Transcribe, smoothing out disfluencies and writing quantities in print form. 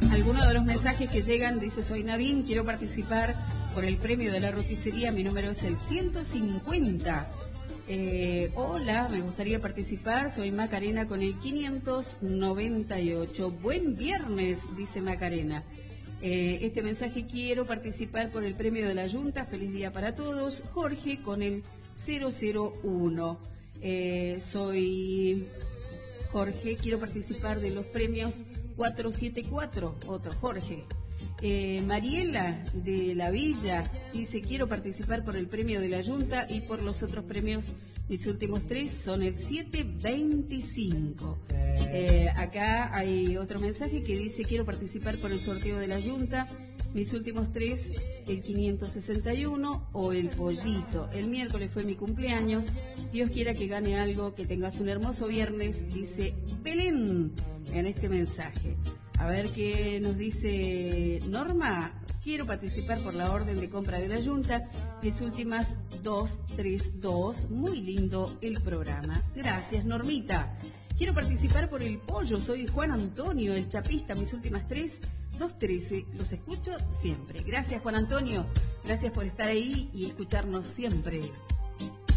Algunos de los mensajes que llegan, dice: soy Nadine, quiero participar por el premio de la roticería, mi número es el 150. Hola, me gustaría participar, soy Macarena con el 598. Buen viernes, dice Macarena. Este mensaje: quiero participar por el premio de la Junta, feliz día para todos. Jorge con el 001. Soy Jorge, quiero participar de los premios 474, otro Jorge. Mariela de la Villa dice: quiero participar por el premio de la Junta y por los otros premios. Mis últimos 3 son el 725. Acá hay otro mensaje que dice: quiero participar por el sorteo de la Junta. Mis últimos 3, el 561 o el pollito. El miércoles fue mi cumpleaños. Dios quiera que gane algo, que tengas un hermoso viernes, dice Belén en este mensaje. A ver qué nos dice Norma. Quiero participar por la orden de compra de la Junta. Mis últimas 232. Muy lindo el programa. Gracias, Normita. Quiero participar por el pollo. Soy Juan Antonio, el chapista. Mis últimas 3, 213. Los escucho siempre. Gracias, Juan Antonio. Gracias por estar ahí y escucharnos siempre.